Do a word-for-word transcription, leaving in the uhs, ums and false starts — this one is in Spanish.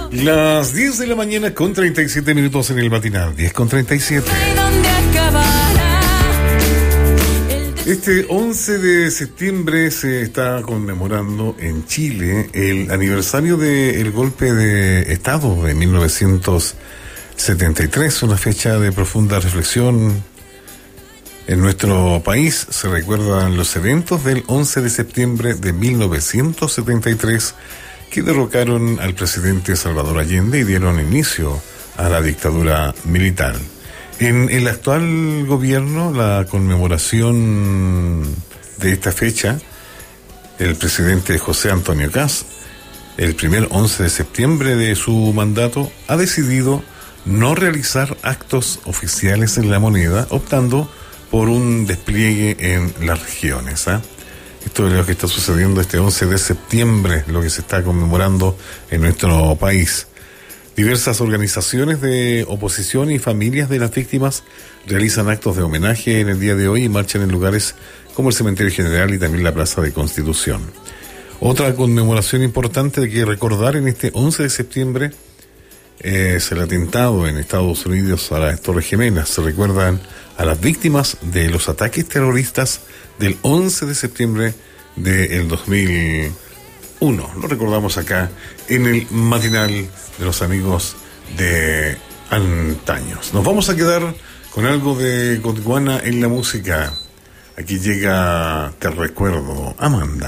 Las diez de la mañana con treinta y siete minutos en el matinal, diez con treinta y siete. Este once de septiembre se está conmemorando en Chile el aniversario del golpe de Estado de mil novecientos setenta y tres, una fecha de profunda reflexión. En nuestro país se recuerdan los eventos del once de septiembre de mil novecientos setenta y tres que derrocaron al presidente Salvador Allende y dieron inicio a la dictadura militar. En el actual gobierno, la conmemoración de esta fecha, el presidente José Antonio Kast, el primer once de septiembre de su mandato, ha decidido no realizar actos oficiales en la moneda, optando por un despliegue en las regiones. ¿eh? Esto es lo que está sucediendo este once de septiembre, lo que se está conmemorando en nuestro país. Diversas organizaciones de oposición y familias de las víctimas realizan actos de homenaje en el día de hoy y marchan en lugares como el Cementerio General y también la Plaza de Constitución. Otra conmemoración importante de que recordar en este once de septiembre es el atentado en Estados Unidos a las Torres Gemelas. Se recuerdan a las víctimas de los ataques terroristas del once de septiembre del dos mil uno. Lo recordamos acá en el matinal de los amigos de antaños. Nos vamos a quedar con algo de Gondwana en la música. Aquí llega Te Recuerdo, Amanda.